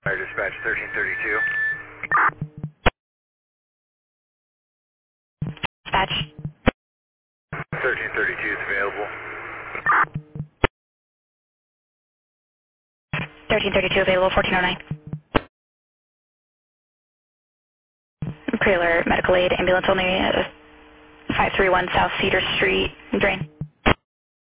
Dispatch 1332. Dispatch 1332 is available. 1332 available, 1409. Pre-alert, medical aid, ambulance only, 531 South Cedar Street, Drain.